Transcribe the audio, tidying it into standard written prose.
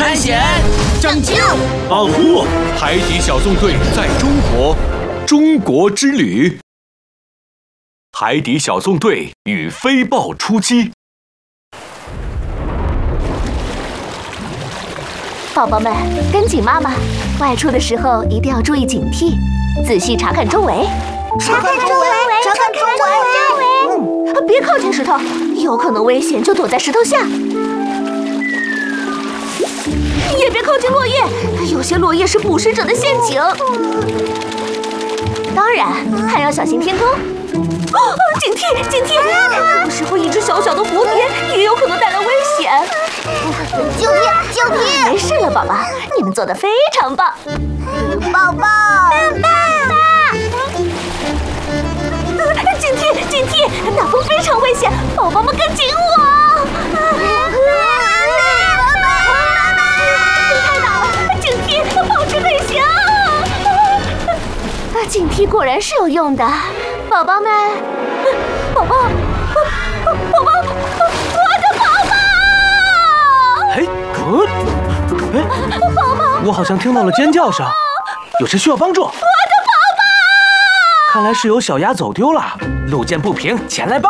探险、 拯救、 保护海底小纵队在中国之旅。海底小纵队与飞豹出击。 宝宝们，跟紧妈妈，外出的时候一定要注意警惕，仔细查看周围。 查看周围，查看周围。 别靠近石头，有可能危险，就躲在石头下。也别靠近落叶，有些落叶是捕食者的陷阱。当然，还要小心天空。警惕，警惕！有的时候一只小小的蝴蝶也有可能带来危险。 救命，救命！ 没事了，宝宝，你们做得非常棒。 宝宝， 警惕，警惕！大风非常危险，宝宝们跟紧我！太大了，警惕，保持队形！警惕果然是有用的，宝宝们，宝宝，我的宝宝！ 哎， 宝宝， 我好像听到了尖叫声，有谁需要帮助？我的宝宝！看来是有小鸭走丢了，路见不平前来帮。